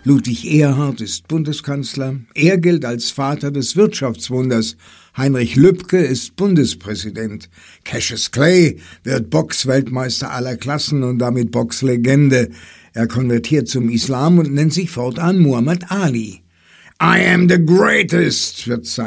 Ludwig Erhard ist Bundeskanzler. Er gilt als Vater des Wirtschaftswunders. Heinrich Lübke ist Bundespräsident. Cassius Clay wird Boxweltmeister aller Klassen und damit Boxlegende. Er konvertiert zum Islam und nennt sich fortan Muhammad Ali. I am the greatest, wird